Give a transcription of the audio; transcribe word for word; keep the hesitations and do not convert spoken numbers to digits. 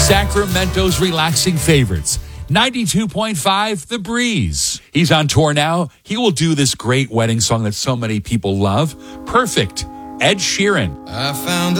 Sacramento's relaxing favorites. ninety-two point five The Breeze. He's on tour now. He will do this great wedding song that so many people love. Perfect. Ed Sheeran. I found